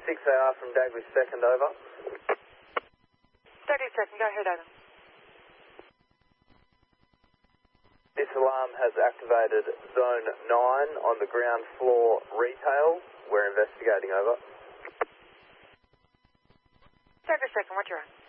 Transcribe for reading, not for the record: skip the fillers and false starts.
6AR from Dagley 2nd, over. Dagley 2nd, go ahead, over. This alarm has activated Zone 9 on the ground floor retail. We're investigating, over. Dagley 2nd, what you on?